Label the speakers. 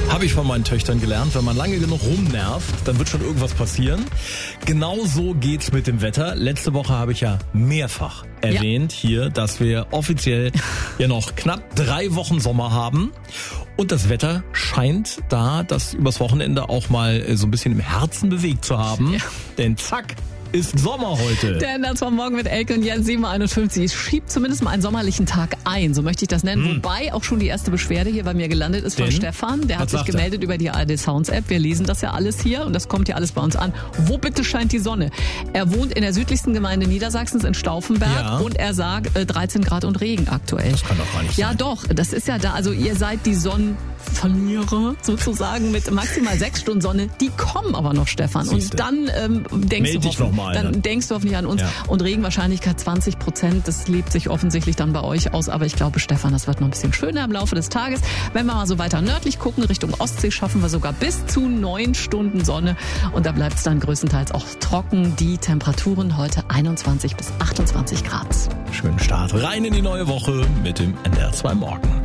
Speaker 1: Habe ich von meinen Töchtern gelernt, wenn man lange genug rumnervt, dann wird schon irgendwas passieren. Genauso geht's mit dem Wetter. Letzte Woche habe ich ja mehrfach erwähnt hier, dass wir offiziell ja noch knapp 3 Wochen Sommer haben. Und das Wetter scheint da das übers Wochenende auch mal so ein bisschen im Herzen bewegt zu haben. Ja. Denn zack, ist Sommer heute.
Speaker 2: Der Ernst von Morgen mit Elke und Jens 7:51. Es schiebt zumindest mal einen sommerlichen Tag ein, so möchte ich das nennen. Wobei auch schon die erste Beschwerde hier bei mir gelandet ist von Stefan. Der hat sich gemeldet über die ARD Sounds App. Wir lesen das ja alles hier und das kommt ja alles bei uns an. Wo bitte scheint die Sonne? Er wohnt in der südlichsten Gemeinde Niedersachsens in Stauffenberg und er sagt 13 Grad und Regen aktuell.
Speaker 1: Das kann doch gar nicht sein.
Speaker 2: Ja doch, das ist ja da. Also ihr seid die Sonnenverlierer sozusagen mit maximal 6 Stunden Sonne. Die kommen aber noch, Stefan.
Speaker 1: Siehste.
Speaker 2: Und dann denkst du hoffentlich an uns.
Speaker 1: Ja.
Speaker 2: Und Regenwahrscheinlichkeit 20%. Das lebt sich offensichtlich dann bei euch aus. Aber ich glaube, Stefan, das wird noch ein bisschen schöner im Laufe des Tages. Wenn wir mal so weiter nördlich gucken, Richtung Ostsee, schaffen wir sogar bis zu 9 Stunden Sonne. Und da bleibt es dann größtenteils auch trocken. Die Temperaturen heute 21 bis 28 Grad.
Speaker 1: Schönen Start rein in die neue Woche mit dem NDR 2 Morgen.